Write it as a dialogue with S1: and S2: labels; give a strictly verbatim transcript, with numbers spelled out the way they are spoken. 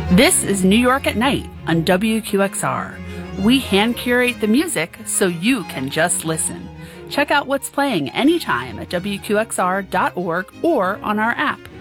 S1: This is New York at Night on W Q X R. We hand curate the music so you can just listen. Check out what's playing anytime at W Q X R dot org or on our app.